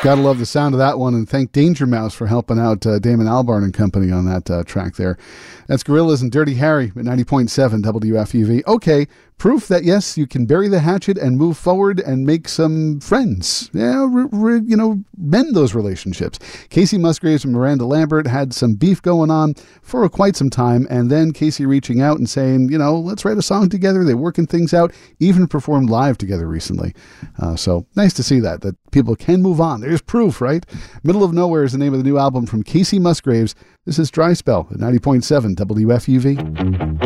Gotta love the sound of that one, and thank Danger Mouse for helping out Damon Albarn and company on that track there. That's Gorillaz and Dirty Harry at 90.7 WFUV. Okay, proof that, yes, you can bury the hatchet and move forward and make some friends. Yeah, mend those relationships. Casey Musgraves and Miranda Lambert had some beef going on for quite some time, and then Casey reaching out and saying, let's write a song together. They're working things out, even performed live together recently. So nice to see that people can move on. There's proof, right? Middle of Nowhere is the name of the new album from Casey Musgraves. This is Dry Spell at 90.7 WFUV.